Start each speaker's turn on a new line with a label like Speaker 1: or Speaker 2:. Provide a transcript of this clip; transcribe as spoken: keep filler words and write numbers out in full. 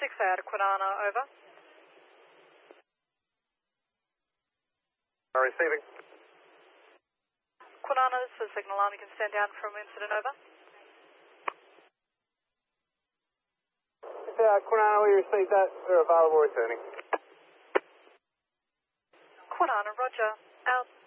Speaker 1: six out of Kwinana, over.
Speaker 2: Receiving.
Speaker 1: Kwinana, this is signal alarm. You can stand down from incident, over.
Speaker 2: Yeah, Kwinana, we received that. We're available returning.
Speaker 1: Kwinana, roger. Out.